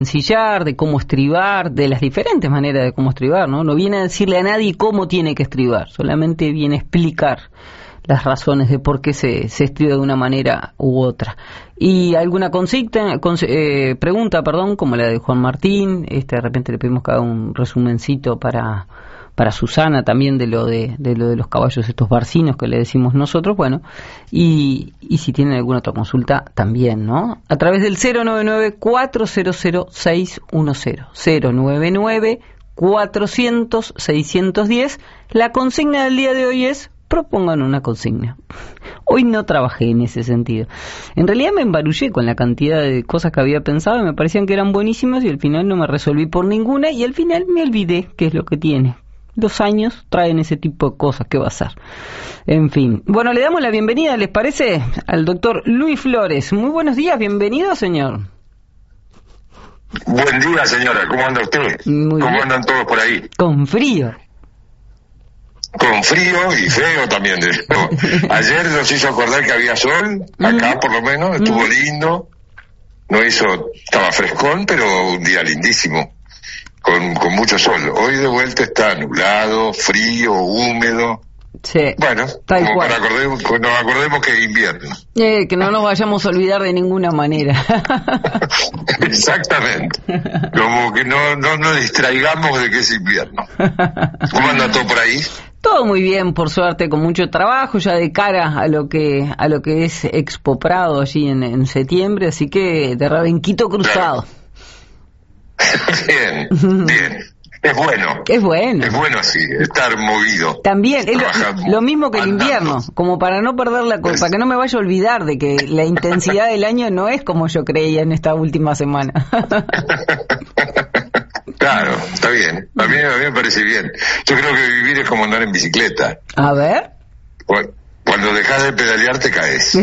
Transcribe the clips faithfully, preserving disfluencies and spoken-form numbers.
ensillar, de cómo estribar, de las diferentes maneras de cómo estribar, ¿no? No viene a decirle a nadie cómo tiene que estribar, solamente viene a explicar las razones de por qué se, se estriba de una manera u otra. Y alguna consigna, conse, eh, pregunta, perdón, como la de Juan Martín, este, de repente le pedimos que haga un resumencito para para Susana también de lo de, de lo de los caballos estos barcinos que le decimos nosotros, bueno, y, y si tienen alguna otra consulta también, ¿no? A través del cero nueve nueve, cuatro cero cero, seis uno cero, cero nueve nueve, cuatrocientos, seiscientos diez. La consigna del día de hoy es: propongan una consigna. Hoy no trabajé en ese sentido. En realidad me embarullé con la cantidad de cosas que había pensado y me parecían que eran buenísimas y al final no me resolví por ninguna y al final me olvidé qué es lo que tiene. Los años traen ese tipo de cosas, ¿qué va a ser? En fin. Bueno, le damos la bienvenida, ¿les parece? Al doctor Luis Flores. Muy buenos días, bienvenido, señor. Buen día, señora. ¿Cómo anda usted? Muy ¿Cómo bien. andan todos por ahí? Con frío. Con frío y feo también. Ayer nos hizo acordar que había sol, acá por lo menos, estuvo lindo. No hizo, estaba frescón, pero un día lindísimo. Con, con mucho sol. Hoy de vuelta está nublado, frío, húmedo. Sí, bueno, tal como cual. para acordemos, que nos acordemos que es invierno. Eh, que no nos vayamos a olvidar de ninguna manera. Exactamente. Como que no, no nos distraigamos de que es invierno. ¿Cómo anda todo por ahí? Todo muy bien, por suerte, con mucho trabajo ya de cara a lo que a lo que es Expo Prado allí en, en septiembre, así que de Rabenquito cruzado. Claro. Bien, bien. Es bueno. Es bueno. Es bueno así, estar movido. También, es lo, lo mismo que el andando. invierno, como para no perder la cosa, para que no me vaya a olvidar de que la intensidad del año no es como yo creía en esta última semana. Claro, está bien. A mí, a mí me parece bien. Yo creo que vivir es como andar en bicicleta. A ver. Cuando dejas de pedalear te caes.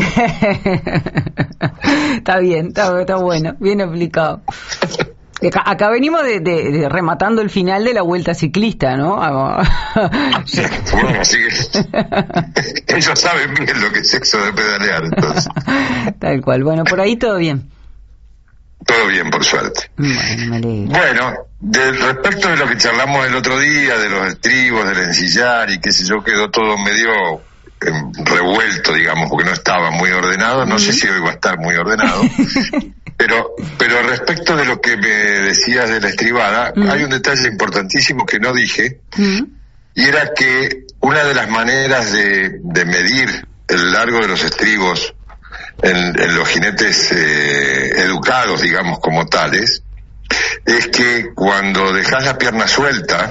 Está bien, está, está bueno, bien aplicado. Acá, acá venimos de, de, de rematando el final de la vuelta ciclista, ¿no? Bueno, así que ellos saben bien lo que es eso de pedalear, entonces. Tal cual. Bueno, por ahí todo bien. Todo bien, por suerte. Bueno, me alegro. Bueno, de, respecto de lo que charlamos el otro día, de los estribos, del ensillar y qué sé yo, quedó todo medio eh, revuelto, digamos, porque no estaba muy ordenado. No uh-huh. sé si hoy va a estar muy ordenado. Pero pero respecto de lo que me decías de la estribada, uh-huh. hay un detalle importantísimo que no dije, uh-huh. y era que una de las maneras de, de medir el largo de los estribos en, en los jinetes eh, educados, digamos, como tales, es que cuando dejas la pierna suelta,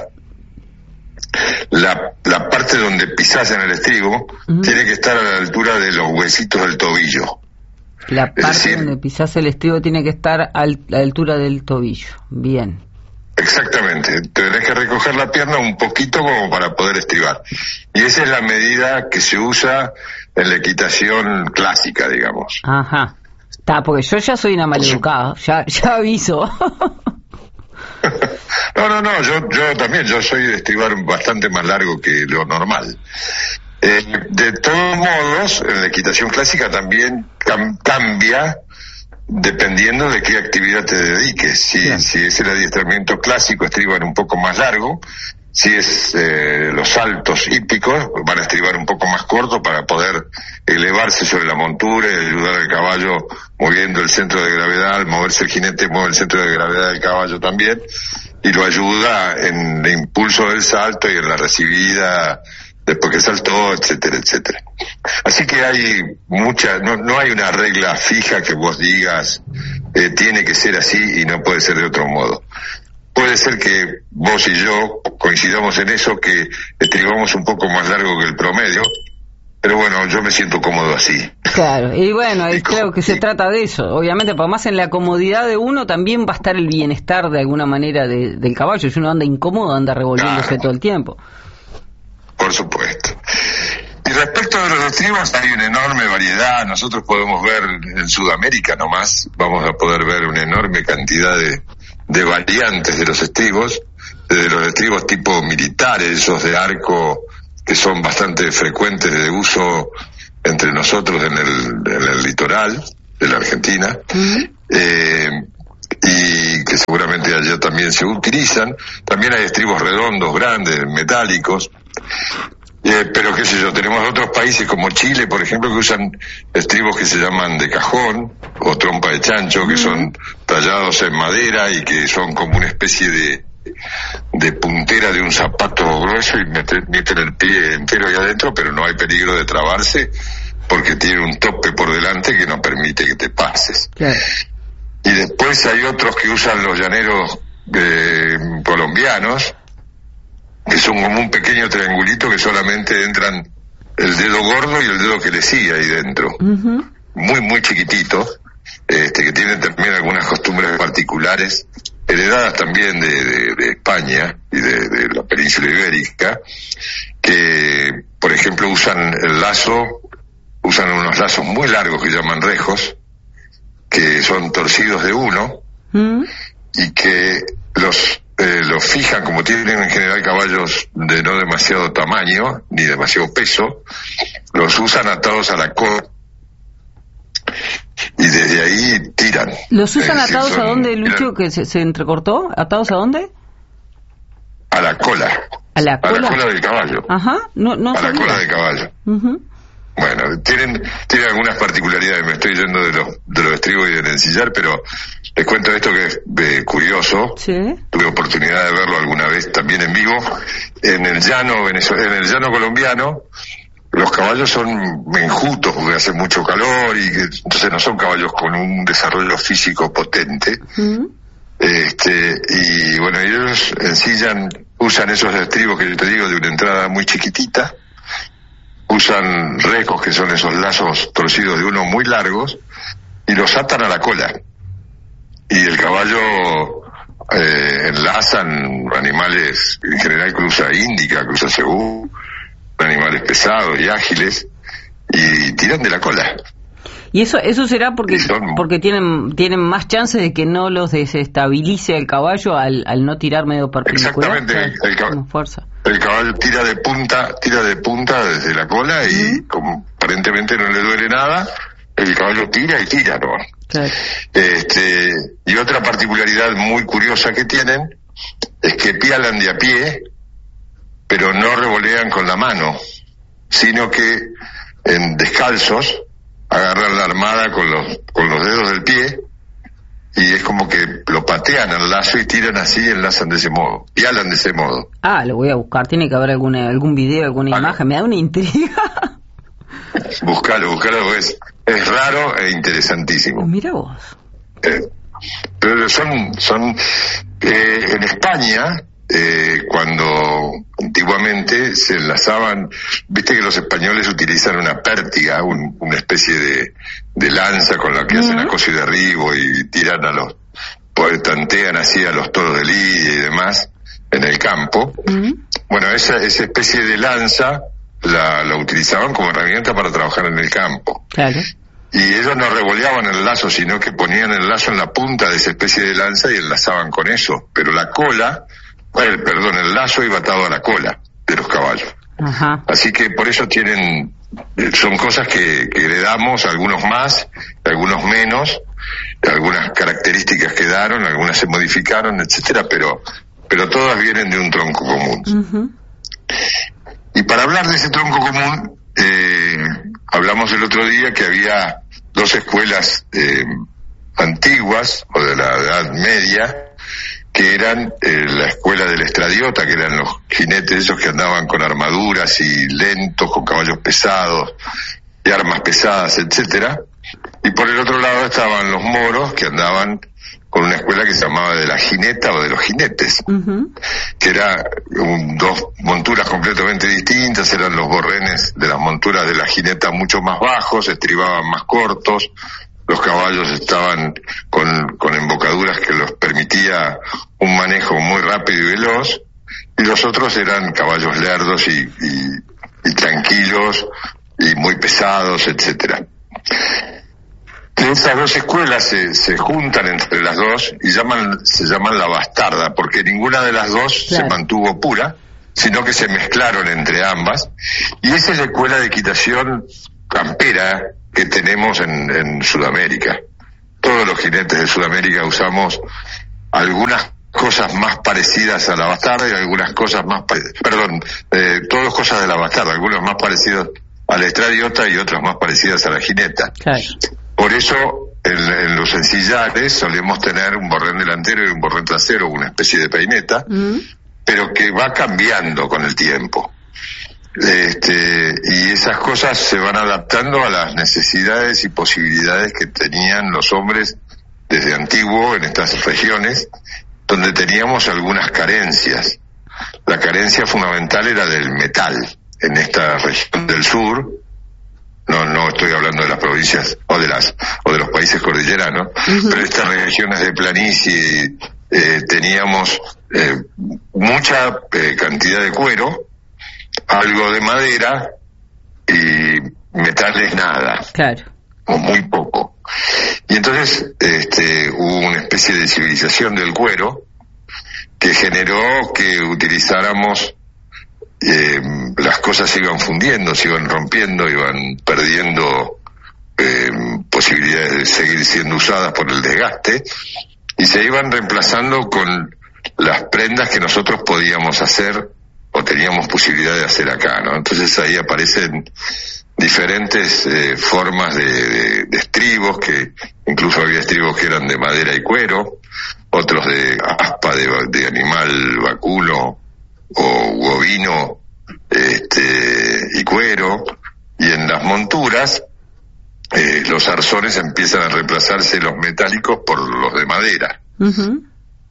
la, la parte donde pisás en el estribo uh-huh. tiene que estar a la altura de los huesitos del tobillo. La parte decir, donde pisás el estribo tiene que estar a la altura del tobillo. Bien. Exactamente. Tenés que recoger la pierna un poquito como para poder estribar. Y esa es la medida que se usa en la equitación clásica, digamos. Ajá. Está, porque yo ya soy una maleducada. Ya, ya aviso. No, no, no. Yo, yo también. Yo soy de estribar bastante más largo que lo normal. Eh, de todos modos, en la equitación clásica también cam- cambia dependiendo de qué actividad te dediques. Si, yeah. si es el adiestramiento clásico, estriban un poco más largo. Si es eh, los saltos hípicos, van a estribar un poco más corto para poder elevarse sobre la montura y ayudar al caballo moviendo el centro de gravedad. Al moverse el jinete, mueve el centro de gravedad del caballo también y lo ayuda en el impulso del salto y en la recibida después que saltó, etcétera, etcétera. Así que hay mucha, no, no hay una regla fija que vos digas eh, tiene que ser así y no puede ser de otro modo. Puede ser que vos y yo coincidamos en eso, que estribamos un poco más largo que el promedio, pero bueno, yo me siento cómodo así. Claro, y bueno, y creo que se trata de eso. Obviamente, por más en la comodidad de uno también va a estar el bienestar de alguna manera de, del caballo. Si uno anda incómodo, anda revolviéndose claro. todo el tiempo. Por supuesto. Y respecto de los estribos, hay una enorme variedad. Nosotros podemos ver en Sudamérica nomás, vamos a poder ver una enorme cantidad de, de variantes de los estribos, de los estribos tipo militares, esos de arco que son bastante frecuentes de uso entre nosotros en el, en el litoral de la Argentina. Uh-huh. Eh, y que seguramente allá también se utilizan. También hay estribos redondos, grandes, metálicos. Eh, pero qué sé yo, tenemos otros países como Chile, por ejemplo, que usan estribos que se llaman de cajón o trompa de chancho, que son tallados en madera y que son como una especie de de puntera de un zapato grueso y meten, meten el pie entero ahí adentro, pero no hay peligro de trabarse porque tiene un tope por delante que no permite que te pases. Claro. Y después hay otros que usan los llaneros eh, colombianos, que son como un pequeño triangulito que solamente entran el dedo gordo y el dedo que le sigue ahí dentro. Uh-huh. Muy, muy chiquitito, este, que tienen también algunas costumbres particulares, heredadas también de, de, de España y de, de la península ibérica, que, por ejemplo, usan el lazo, usan unos lazos muy largos que llaman rejos, que son torcidos de uno, uh-huh. y que los Eh, los fijan, como tienen en general caballos de no demasiado tamaño ni demasiado peso, los usan atados a la cola y desde ahí tiran. ¿Los usan decir, atados son, a dónde, Lucho, que se, se entrecortó? ¿Atados a dónde? A la cola. ¿A la cola? A la cola del caballo. Ajá, no, no A sabía. la cola del caballo. Uh-huh. Bueno, tienen tienen algunas particularidades, me estoy yendo de los de los estribos y del ensillar, pero les cuento esto que es eh, curioso. Sí. Tuve oportunidad de verlo alguna vez también en vivo. En el llano venezolano, en el llano colombiano, los caballos son enjutos porque hace mucho calor y que, entonces no son caballos con un desarrollo físico potente. Uh-huh. Este, y bueno, ellos ensillan, usan esos estribos que yo te digo de una entrada muy chiquitita. Usan recos, que son esos lazos torcidos de uno muy largos, y los atan a la cola. Y el caballo eh, enlazan animales, en general cruza índica, cruza cebú, animales pesados y ágiles, y tiran de la cola. ¿Y eso eso será porque son, porque tienen tienen más chances de que no los desestabilice el caballo al, al no tirar medio perpendicular? Exactamente, el, el, cab- fuerza. el caballo tira de punta tira de punta desde la cola y uh-huh. como aparentemente no le duele nada, el caballo tira y tira, ¿no? Claro. Este, y otra particularidad muy curiosa que tienen es que pialan de a pie, pero no revolean con la mano, sino que en descalzos agarran la armada con los con los dedos del pie y es como que lo patean al lazo y tiran así y enlazan de ese modo, pialan de ese modo. Ah, lo voy a buscar, tiene que haber alguna algún video, alguna ah, imagen, me da una intriga. Buscalo, buscalo, es, es raro e interesantísimo. Mira vos. Eh, pero son, son eh, en España, eh, cuando antiguamente se enlazaban, viste que los españoles utilizan una pértiga, un, una especie de, de lanza con la que uh-huh. hacen acoso y derribo y tiran a los, pues, tantean así a los toros de lidia y demás en el campo. Uh-huh. Bueno, esa, esa especie de lanza la, la utilizaban como herramienta para trabajar en el campo. Claro. Y ellos no revoleaban el lazo, sino que ponían el lazo en la punta de esa especie de lanza y enlazaban con eso. Pero la cola, el, perdón, el lazo iba atado a la cola de los caballos. Ajá. Así que por eso tienen, son cosas que, que heredamos, algunos más, algunos menos, algunas características quedaron, algunas se modificaron, etcétera, pero, pero todas vienen de un tronco común. Uh-huh. Y para hablar de ese tronco común, eh, hablamos el otro día que había dos escuelas eh, antiguas o de la Edad Media que eran eh, la escuela del estradiota, que eran los jinetes esos que andaban con armaduras y lentos, con caballos pesados y armas pesadas, etcétera. Y por el otro lado estaban los moros, que andaban con una escuela que se llamaba de la jineta o de los jinetes, uh-huh. que era un, dos monturas completamente distintas, eran los borrenes de las monturas de la jineta mucho más bajos, estribaban más cortos, los caballos estaban con, con embocaduras que los permitía un manejo muy rápido y veloz, y los otros eran caballos lerdos y, y, y tranquilos y muy pesados, etcétera. Esas dos escuelas se, se juntan entre las dos y llaman, se llaman la bastarda, porque ninguna de las dos claro. se mantuvo pura, sino que se mezclaron entre ambas. Y esa es la escuela de equitación campera que tenemos en, en Sudamérica. todos los jinetes de Sudamérica usamos algunas cosas más parecidas a la bastarda y algunas cosas más, perdón, eh, todas cosas de la bastarda, algunas más parecidas a la estradiota y otras más parecidas a la jineta. Claro. Por eso en, en los ensillares solemos tener un borrén delantero y un borrén trasero, una especie de peineta, mm. pero que va cambiando con el tiempo. Este, y esas cosas se van adaptando a las necesidades y posibilidades que tenían los hombres desde antiguo en estas regiones, donde teníamos algunas carencias. La carencia fundamental era del metal. En esta región del sur, no no estoy hablando de las provincias o de las o de los países cordilleranos, uh-huh. pero estas regiones de planicie eh, teníamos eh, mucha eh, cantidad de cuero, algo de madera y metales nada. Claro. O muy poco. Y entonces este, hubo una especie de civilización del cuero que generó que utilizáramos, eh, las cosas se iban fundiendo, se iban rompiendo, iban perdiendo eh, posibilidades de seguir siendo usadas por el desgaste, y se iban reemplazando con las prendas que nosotros podíamos hacer o teníamos posibilidad de hacer acá, ¿no? Entonces ahí aparecen diferentes eh, formas de, de, de estribos, que incluso había estribos que eran de madera y cuero, otros de aspa de, de animal vacuno o bovino este, y cuero, y en las monturas eh, los arzones empiezan a reemplazarse los metálicos por los de madera. Uh-huh.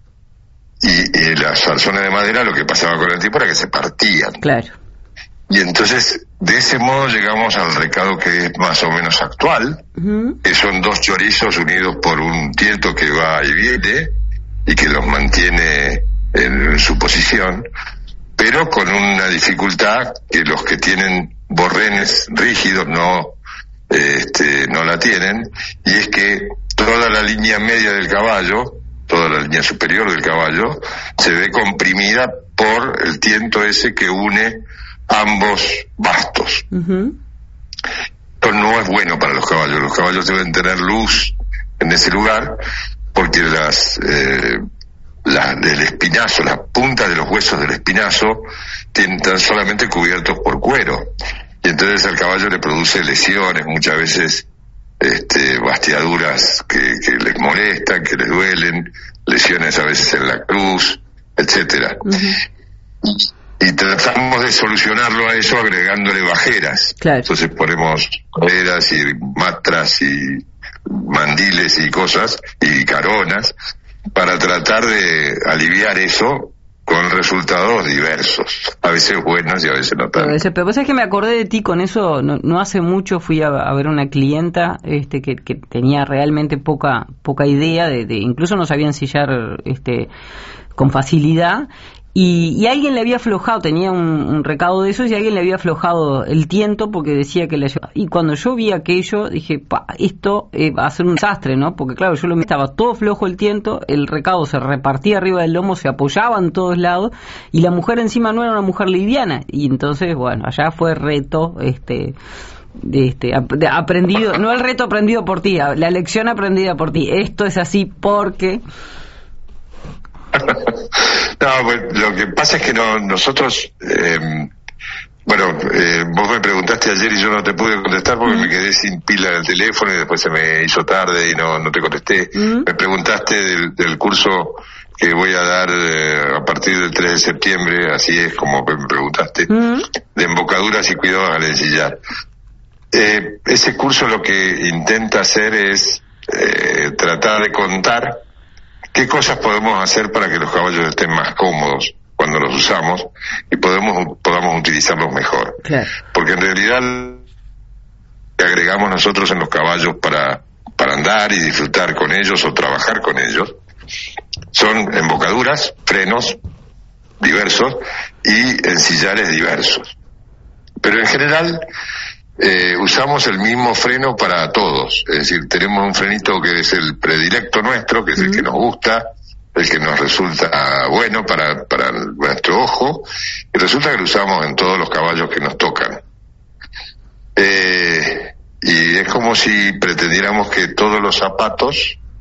Y, y las arzones de madera, lo que pasaba con el tiempo era que se partían. Claro. Y entonces, de ese modo llegamos al recado que es más o menos actual, uh-huh. que son dos chorizos unidos por un tiento que va y viene y que los mantiene en, en su posición, pero con una dificultad que los que tienen borrenes rígidos no, este, no la tienen, y es que toda la línea media del caballo, toda la línea superior del caballo, se ve comprimida por el tiento ese que une ambos bastos. Uh-huh. Esto no es bueno para los caballos. Los caballos deben tener luz en ese lugar, porque las, eh, la, del espinazo, las puntas de los huesos del espinazo están solamente cubiertos por cuero, y entonces al caballo le produce lesiones, muchas veces este, bastiaduras que, que les molestan, que les duelen, lesiones a veces en la cruz, etcétera. Uh-huh. Y tratamos de solucionarlo a eso agregándole bajeras. Claro. Entonces ponemos bajeras y matras y mandiles y cosas y caronas para tratar de aliviar eso, con resultados diversos, a veces buenos y a veces no tanto. Pero vos sabés que me acordé de ti con eso, no, no hace mucho fui a, a ver una clienta este que, que tenía realmente poca poca idea, de, de incluso no sabía ensillar este con facilidad, y, y alguien le había aflojado, tenía un, un recado de esos, y alguien le había aflojado el tiento porque decía que le ayudaba. Y cuando yo vi aquello, dije, pa, esto eh, va a ser un desastre, ¿no? Porque claro, yo lo estaba todo flojo el tiento, el recado se repartía arriba del lomo, se apoyaba en todos lados, y la mujer encima no era una mujer liviana. Y entonces, bueno, allá fue reto, este... Este, aprendido, no el reto aprendido por ti, la lección aprendida por ti. Esto es así porque... No, pues lo que pasa es que no, nosotros, eh, bueno, eh, vos me preguntaste ayer y yo no te pude contestar porque mm. me quedé sin pila en el teléfono y después se me hizo tarde y no, no te contesté. Mm. Me preguntaste del, del curso que voy a dar eh, a partir del tres de septiembre, así es como me preguntaste, mm. de embocaduras y cuidados al ensillar. Eh, ese curso lo que intenta hacer es eh, tratar de contar qué cosas podemos hacer para que los caballos estén más cómodos cuando los usamos y podemos podamos utilizarlos mejor. Claro. Porque en realidad lo que agregamos nosotros en los caballos para, para andar y disfrutar con ellos o trabajar con ellos son embocaduras, frenos diversos y ensillares diversos. Pero en general Eh, usamos el mismo freno para todos, es decir, tenemos un frenito que es el predilecto nuestro, que es mm. el que nos gusta, el que nos resulta bueno para, para nuestro ojo, y resulta que lo usamos en todos los caballos que nos tocan. Eh, y es como si pretendiéramos que todos los zapatos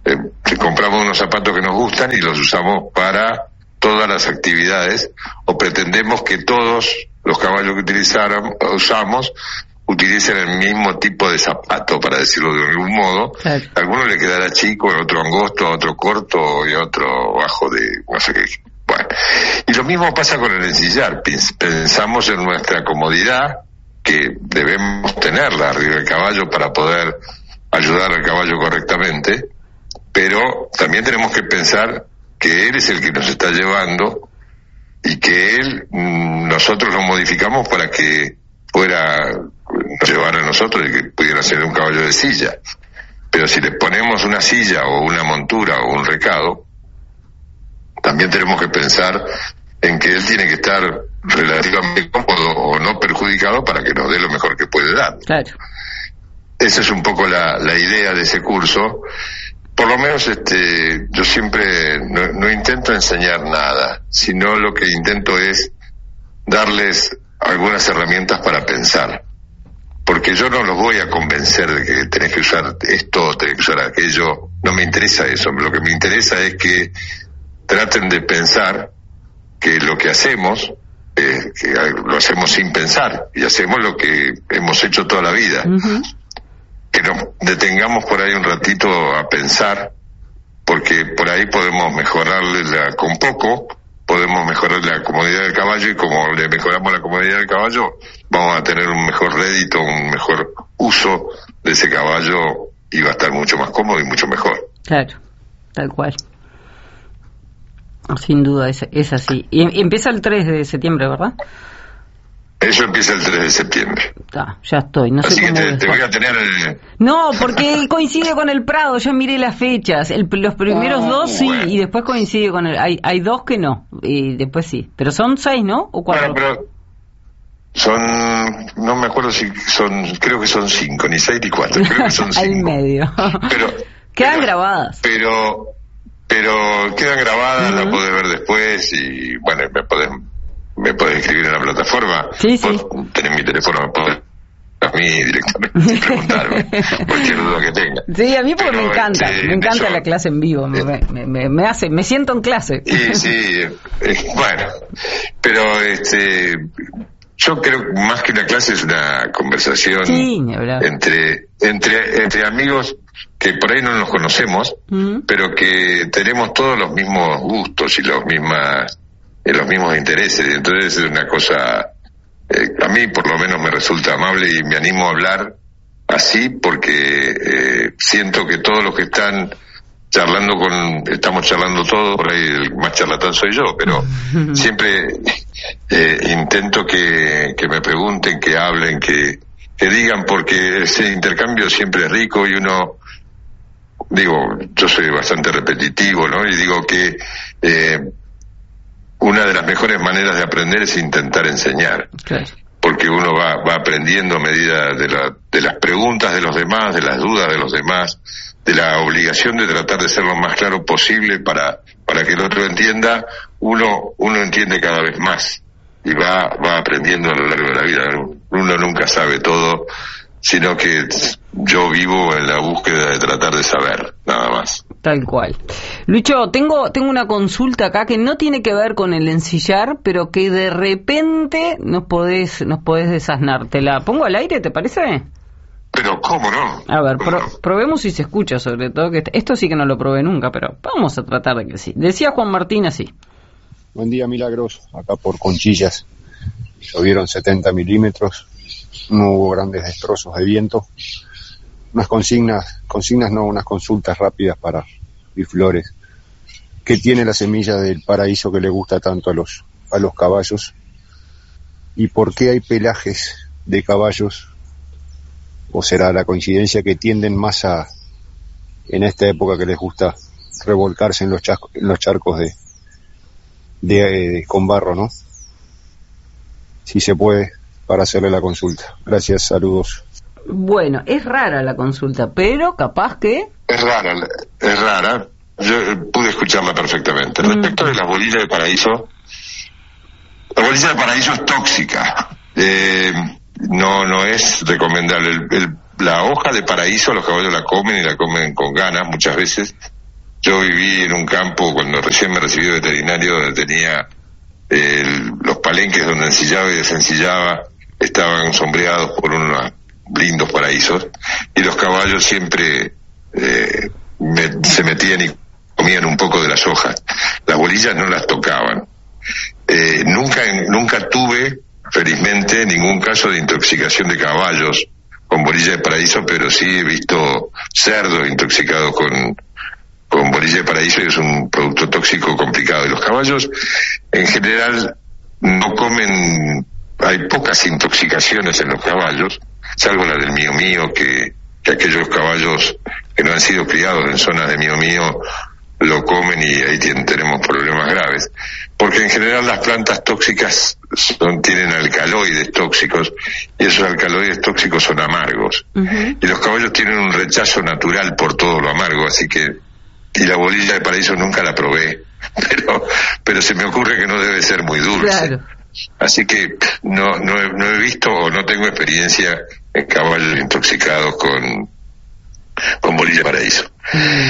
eh, compramos unos zapatos que nos gustan y los usamos para todas las actividades, o pretendemos que todos los caballos que utilizaron, usamos utilicen el mismo tipo de zapato, para decirlo de algún modo. Claro. A alguno le quedará chico, a otro angosto, a otro corto y a otro bajo de no sé qué. Bueno, y lo mismo pasa con el ensillar. Pensamos en nuestra comodidad, que debemos tenerla arriba del caballo para poder ayudar al caballo correctamente, pero también tenemos que pensar que él es el que nos está llevando y que él, nosotros lo modificamos para que fuera, nos llevara a nosotros y que pudiera ser un caballo de silla. Pero si le ponemos una silla o una montura o un recado, también tenemos que pensar en que él tiene que estar relativamente cómodo o no perjudicado para que nos dé lo mejor que puede dar. Claro. Esa es un poco la, la idea de ese curso. Por lo menos este, yo siempre no, no intento enseñar nada, sino lo que intento es darles algunas herramientas para pensar. Porque yo no los voy a convencer de que tenés que usar esto o tenés que usar aquello. No me interesa eso. Lo que me interesa es que traten de pensar que lo que hacemos, eh, que lo hacemos sin pensar, y hacemos lo que hemos hecho toda la vida. Uh-huh. Que nos detengamos por ahí un ratito a pensar, porque por ahí podemos mejorarle la, con poco, podemos mejorar la comodidad del caballo, y como le mejoramos la comodidad del caballo, vamos a tener un mejor rédito, un mejor uso de ese caballo, y va a estar mucho más cómodo y mucho mejor. Claro, tal cual. Sin duda, es, es así. Y empieza el tres de septiembre, ¿verdad? Eso empieza el tres de septiembre. Ah, ya estoy, no Así sé que cómo te, te voy a tener... El... No, porque coincide con el Prado, ya miré las fechas. El, los primeros oh, dos sí, bueno. Y después coincide con el... Hay, hay dos que no, y después sí. Pero son seis, ¿no? ¿O cuatro? Bueno, pero son... No me acuerdo si son... Creo que son cinco, ni seis ni cuatro. Creo que son cinco. Al medio. Pero, quedan pero, grabadas. Pero... Pero quedan grabadas, uh-huh. La podés ver después y, bueno, me podés, me podés escribir en la plataforma. Sí, sí. Vos tenés mi teléfono, me podés a mí directamente y preguntarme cualquier duda que tenga. Sí, a mí porque pero, me encanta, este, me encanta eso, la clase en vivo, me, eh, me, me, me hace, me siento en clase. Y sí, eh, bueno, pero este, yo creo que más que una clase es una conversación sí, entre, entre, entre amigos que por ahí no nos conocemos, uh-huh. Pero que tenemos todos los mismos gustos y los mismas, eh, los mismos intereses. Entonces es una cosa, eh, a mí por lo menos me resulta amable y me animo a hablar así porque eh, siento que todos los que están charlando con, estamos charlando todos, por ahí el más charlatán soy yo, pero uh-huh. Siempre eh, intento que, que me pregunten, que hablen, que, que digan, porque ese intercambio siempre es rico y uno... Digo, yo soy bastante repetitivo, ¿no? Y digo que eh, una de las mejores maneras de aprender es intentar enseñar. Claro. Porque uno va, va aprendiendo a medida de, la, de las preguntas de los demás, de las dudas de los demás, de la obligación de tratar de ser lo más claro posible para, para que el otro entienda. Uno, uno entiende cada vez más y va, va aprendiendo a lo largo de la vida. Uno nunca sabe todo, sino que yo vivo en la búsqueda de tratar de saber, nada más. Tal cual. Lucho, tengo tengo una consulta acá que no tiene que ver con el ensillar, pero que de repente nos podés nos podés desasnar. ¿Te la pongo al aire, te parece? Pero, ¿cómo no? A ver, pro, probemos si se escucha, sobre todo, que esto sí que no lo probé nunca, pero vamos a tratar de que sí. Decía Juan Martín así. Buen día, Milagros, acá por Conchillas. Llovieron setenta milímetros. No hubo grandes destrozos de viento. Unas consignas, consignas no, unas consultas rápidas para Flores. ¿Qué tiene la semilla del paraíso que le gusta tanto a los, a los caballos? ¿Y por qué hay pelajes de caballos? ¿O será la coincidencia que tienden más a, en esta época que les gusta revolcarse en los, chasco, en los charcos de, de, de con barro, ¿no? Si se puede, para hacerle la consulta. Gracias, saludos. Bueno, es rara la consulta, pero capaz que... Es rara, es rara. Yo pude escucharla perfectamente. Mm. Respecto de las bolillas de paraíso, la bolilla de paraíso es tóxica. Eh, no no es recomendable. El, el, la hoja de paraíso los caballos la comen y la comen con ganas muchas veces, Yo viví en un campo cuando recién me recibí de veterinario, donde tenía eh, los palenques donde ensillaba y desensillaba, estaban sombreados por unos lindos paraísos, y los caballos siempre eh, me, se metían y comían un poco de las hojas. Las bolillas no las tocaban. Eh, nunca, nunca tuve, felizmente, ningún caso de intoxicación de caballos con bolilla de paraíso, pero sí he visto cerdos intoxicados con, con bolilla de paraíso, y es un producto tóxico complicado. Y los caballos, en general, no comen, hay pocas intoxicaciones en los caballos, salvo la del mío mío, que, que aquellos caballos que no han sido criados en zonas de mío mío lo comen y ahí tienen, tenemos problemas graves. Porque en general las plantas tóxicas son, tienen alcaloides tóxicos, y esos alcaloides tóxicos son amargos. Uh-huh. Y los caballos tienen un rechazo natural por todo lo amargo, así que, y la bolilla de paraíso nunca la probé, pero, pero se me ocurre que no debe ser muy dulce. Claro. Así que no, no, he, no he visto o no tengo experiencia en caballos intoxicados con, con bolilla de paraíso. Uh-huh.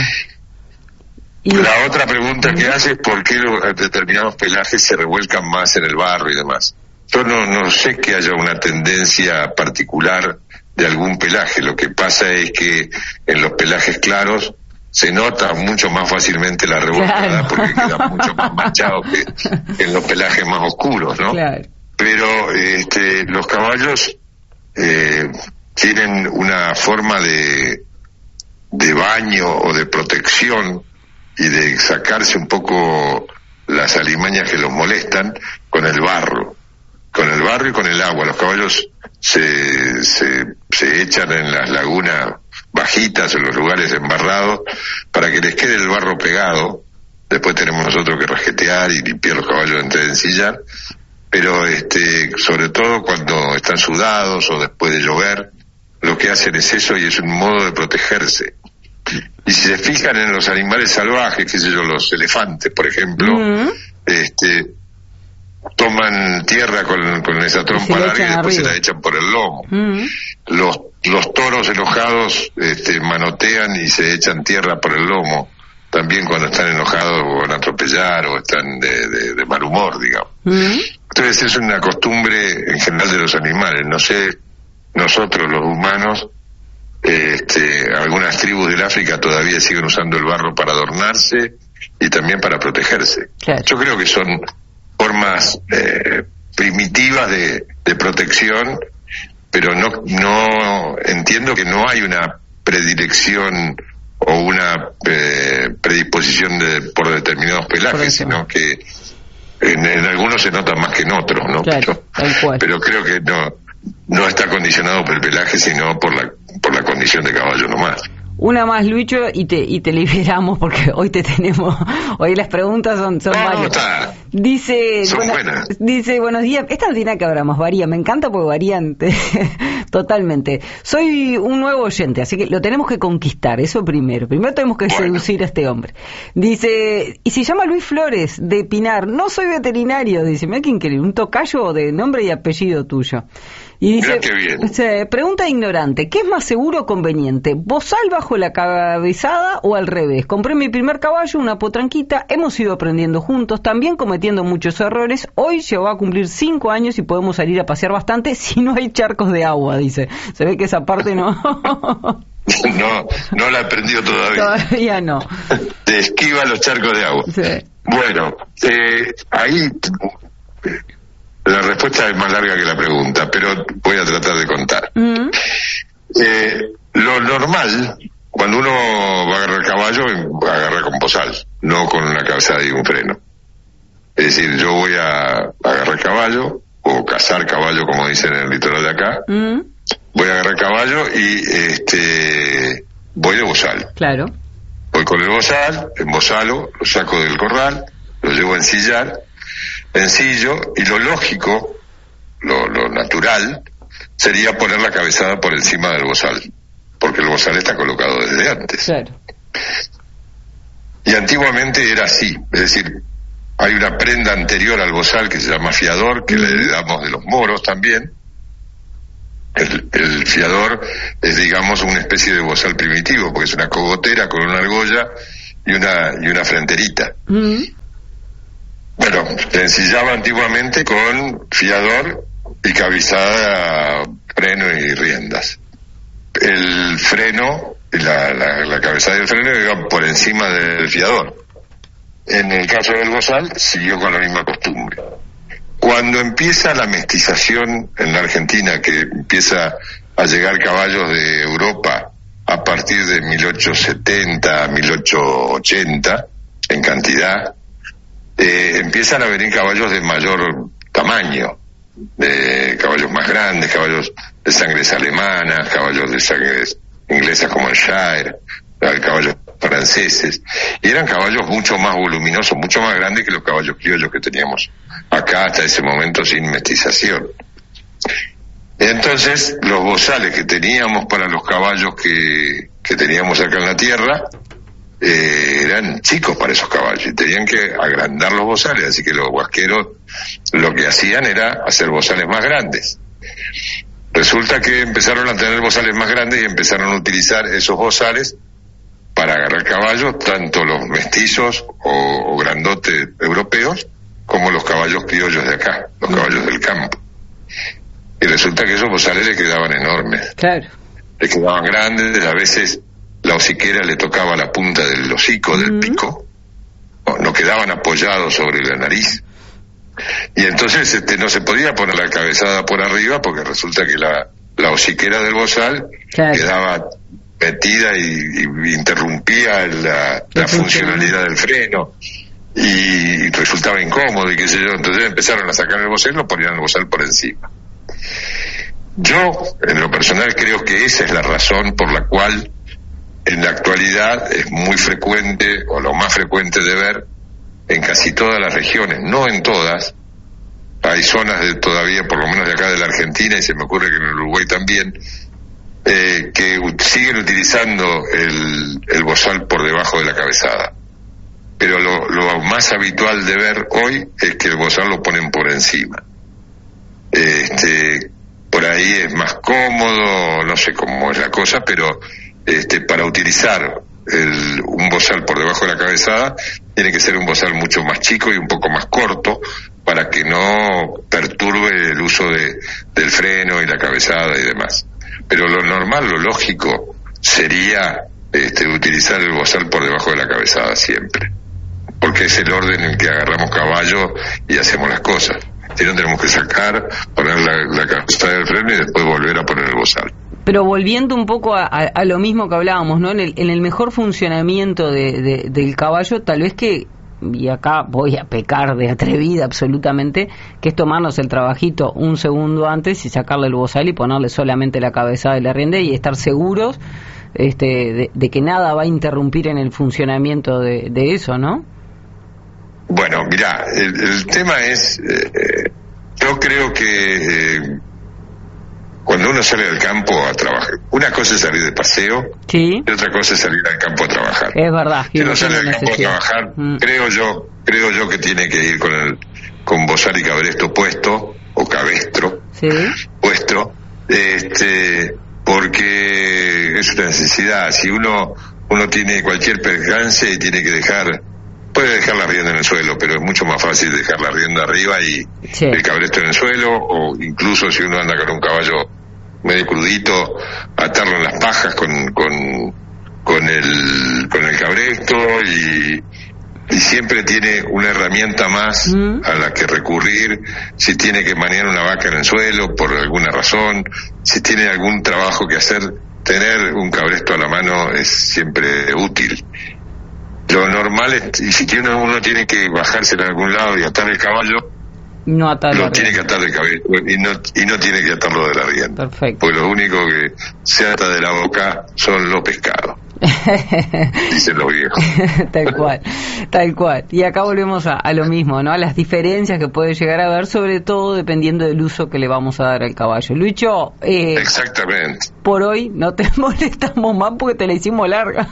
La otra pregunta que hace es por qué los determinados pelajes se revuelcan más en el barro y demás. Yo no, no sé que haya una tendencia particular de algún pelaje. Lo que pasa es que en los pelajes claros se nota mucho más fácilmente la revolcada, claro, porque queda mucho más manchado que, que en los pelajes más oscuros, ¿no? Claro. Pero este, los caballos eh, tienen una forma de, de baño o de protección y de sacarse un poco las alimañas que los molestan con el barro, con el barro y con el agua. Los caballos se, se, se echan en las lagunas bajitas, en los lugares embarrados, para que les quede el barro pegado. Después tenemos nosotros que rasquetear y limpiar los caballos antes de ensillar, pero este, sobre todo cuando están sudados o después de llover, lo que hacen es eso, y es un modo de protegerse. Y si se fijan en los animales salvajes, qué sé yo, los elefantes, por ejemplo, uh-huh, este, toman tierra con, con esa trompa larga y después arriba se la echan por el lomo. Uh-huh. Los, los toros enojados este, manotean y se echan tierra por el lomo, también cuando están enojados o van a atropellar o están de, de, de mal humor, digamos. Uh-huh. Entonces es una costumbre en general de los animales. No sé, nosotros los humanos, Este, algunas tribus del África todavía siguen usando el barro para adornarse y también para protegerse. Claro. Yo creo que son formas eh, primitivas de, de protección, pero no, no entiendo que no hay una predilección o una eh, predisposición de, por determinados pelajes, sino que en, en algunos se nota más que en otros, ¿no? Claro, pero, pero creo que no, no está condicionado por el pelaje, sino por la por la condición de caballo nomás. Una más, Lucho, y te y te liberamos porque hoy te tenemos, hoy las preguntas son, son no, varias. No está. Dice, son bueno, buenas. Dice, buenos días, esta no tiene nada que ver más, varía, me encanta porque varían totalmente. Soy un nuevo oyente, así que lo tenemos que conquistar, eso primero. Primero tenemos que bueno. seducir a este hombre. Dice, y se llama Luis Flores, de Pinar, no soy veterinario, dice, mira qué increíble, un tocayo de nombre y apellido tuyo. Y dice, se pregunta ignorante, ¿qué es más seguro o conveniente? ¿Bozal bajo la cabezada o al revés? Compré mi primer caballo, una potranquita, hemos ido aprendiendo juntos, también cometiendo muchos errores. Hoy ya va a cumplir cinco años y podemos salir a pasear bastante si no hay charcos de agua, dice. Se ve que esa parte no... no, no la aprendió todavía. Todavía no. Te esquiva los charcos de agua. Sí. Bueno, eh, ahí... La respuesta es más larga que la pregunta, pero voy a tratar de contar. Uh-huh. Eh, lo normal, cuando uno va a agarrar caballo, va a agarrar con bozal, no con una cabezada y un freno. Es decir, yo voy a agarrar caballo, o cazar caballo, como dicen en el litoral de acá. Uh-huh. Voy a agarrar caballo y este voy de bozal. Claro. Voy con el bozal, embozalo, lo saco del corral, lo llevo a ensillar, ensillo, y lo lógico, lo, lo natural, sería poner la cabezada por encima del bozal, porque el bozal está colocado desde antes. Claro. Y antiguamente era así, es decir, hay una prenda anterior al bozal que se llama fiador, que mm. le heredamos de los moros también. El, el fiador es, digamos, una especie de bozal primitivo, porque es una cogotera con una argolla y una y una frenterita. Mm. Bueno, se ensillaba antiguamente con fiador y cabezada, freno y riendas. El freno, la, la, la cabezada del freno iba por encima del fiador. En el caso del bozal, siguió con la misma costumbre. Cuando empieza la mestización en la Argentina, que empieza a llegar caballos de Europa a partir de mil ochocientos setenta, mil ochocientos ochenta, en cantidad, eh, empiezan a venir caballos de mayor tamaño, de caballos más grandes, caballos de sangres alemanas, caballos de sangres inglesas como el Shire, caballos franceses, y eran caballos mucho más voluminosos, mucho más grandes que los caballos criollos que teníamos acá hasta ese momento sin mestización. Entonces, los bozales que teníamos para los caballos que, que teníamos acá en la tierra, eh, eran chicos para esos caballos, y tenían que agrandar los bozales, así que los huasqueros lo que hacían era hacer bozales más grandes. Resulta que empezaron a tener bozales más grandes y empezaron a utilizar esos bozales para agarrar caballos, tanto los mestizos o, o grandotes europeos, como los caballos criollos de acá, los caballos del campo. Y resulta que esos bozales le quedaban enormes. Claro. Le quedaban grandes, a veces la hociquera le tocaba la punta del hocico, del uh-huh. pico, no, no quedaban apoyados sobre la nariz. Y entonces este, no se podía poner la cabezada por arriba porque resulta que la, la hociquera del bozal claro. quedaba metida y, y interrumpía la, la funcionalidad del freno y resultaba incómodo y qué sé yo. Entonces empezaron a sacar el bozal y lo ponían el bozal por encima. Yo, en lo personal, creo que esa es la razón por la cual en la actualidad es muy frecuente, o lo más frecuente de ver, en casi todas las regiones, no en todas, hay zonas de todavía, por lo menos de acá de la Argentina, y se me ocurre que en el Uruguay también, eh, que siguen utilizando el, el bozal por debajo de la cabezada. Pero lo, lo más habitual de ver hoy es que el bozal lo ponen por encima. Este, por ahí es más cómodo, no sé cómo es la cosa, pero este, para utilizar el, un bozal por debajo de la cabezada tiene que ser un bozal mucho más chico y un poco más corto para que no perturbe el uso de, del freno y la cabezada y demás. Pero lo normal, lo lógico sería este, utilizar el bozal por debajo de la cabezada siempre, porque es el orden en que agarramos caballo y hacemos las cosas. Si no, tenemos que sacar, poner la, la cabezada del freno y después volver a poner el bozal. Pero volviendo un poco a, a, a lo mismo que hablábamos, ¿no? En el, en el mejor funcionamiento de, de, del caballo, tal vez que, y acá voy a pecar de atrevida absolutamente, que es tomarnos el trabajito un segundo antes y sacarle el bozal y ponerle solamente la cabezada de la rienda y estar seguros este, de, de que nada va a interrumpir en el funcionamiento de, de eso, ¿no? Bueno, mirá, el, el tema es, eh, yo creo que eh, cuando uno sale del campo a trabajar, una cosa es salir de paseo, sí, y otra cosa es salir al campo a trabajar. Es verdad. Si uno sale del campo a trabajar, mm. creo yo, creo yo que tiene que ir con el con bozal y cabresto puesto, o cabestro, sí, puesto, este, porque es una necesidad. Si uno uno tiene cualquier percance y tiene que dejar, puede dejar la rienda en el suelo, pero es mucho más fácil dejar la rienda arriba y sí, el cabresto en el suelo, o incluso si uno anda con un caballo medio crudito, atarlo en las pajas con con con el con el cabresto y y siempre tiene una herramienta más mm. a la que recurrir si tiene que manejar una vaca en el suelo por alguna razón, si tiene algún trabajo que hacer, tener un cabresto a la mano es siempre útil. Lo normal es, y si uno, uno tiene que bajarse en algún lado y atar el caballo, no atarlo, lo tiene que atar de cabeza y no, y no tiene que atarlo de la rienda. Perfecto. Pues lo único que se ata de la boca son los pescados. Dicen los viejos. Tal cual, tal cual. Y acá volvemos a, a lo mismo, ¿no? A las diferencias que puede llegar a haber, sobre todo dependiendo del uso que le vamos a dar al caballo. Lucho, eh, exactamente. Por hoy no te molestamos más porque te la hicimos larga.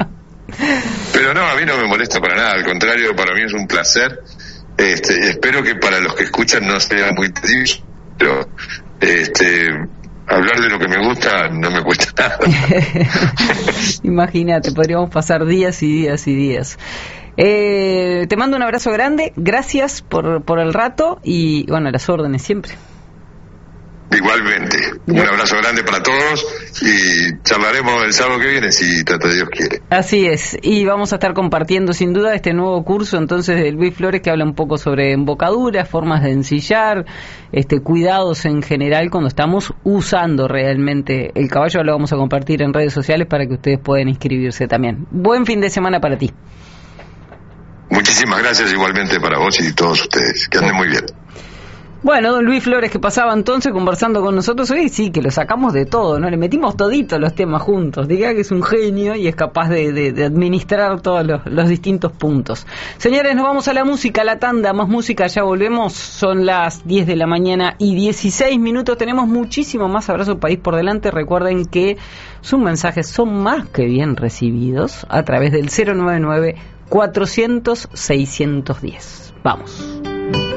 Pero no, a mí no me molesta para nada, al contrario, para mí es un placer. Este, espero que para los que escuchan no sea muy tedioso, pero este, hablar de lo que me gusta no me cuesta nada. Imagínate, podríamos pasar días y días y días. Eh, te mando un abrazo grande, gracias por, por el rato y bueno, las órdenes siempre. Igualmente, un abrazo grande para todos y charlaremos el sábado que viene si trata de Dios quiere. Así es, y vamos a estar compartiendo sin duda este nuevo curso entonces de Luis Flores que habla un poco sobre embocaduras, formas de ensillar, este, cuidados en general cuando estamos usando realmente el caballo. Lo vamos a compartir en redes sociales para que ustedes puedan inscribirse también. Buen fin de semana para ti. Muchísimas gracias igualmente para vos y todos ustedes, que anden muy bien. Bueno, don Luis Flores que pasaba entonces conversando con nosotros hoy, sí, que lo sacamos de todo, ¿no? Le metimos toditos los temas juntos. Diga que es un genio y es capaz de, de, de administrar todos los, los distintos puntos. Señores, nos vamos a la música, a la tanda, más música, ya volvemos. Son las diez de la mañana y dieciséis minutos. Tenemos muchísimo más Abrazo País por delante. Recuerden que sus mensajes son más que bien recibidos a través del cero nueve nueve, cuatrocientos, seiscientos diez. Vamos.